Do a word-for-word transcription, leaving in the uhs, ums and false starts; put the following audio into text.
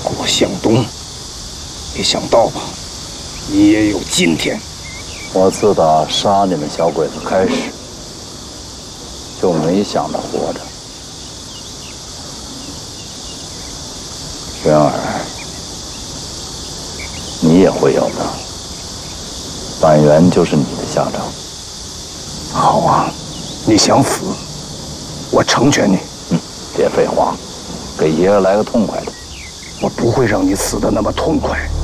过向东。没想到吧，你也有今天。 我自打杀你们小鬼子开始，就没想着活着。轩儿，你也会有的。板垣就是你的下场。 好啊，你想死，我成全你。 嗯，别废话，给爷爷来个痛快的。 我不会让你死得那么痛快。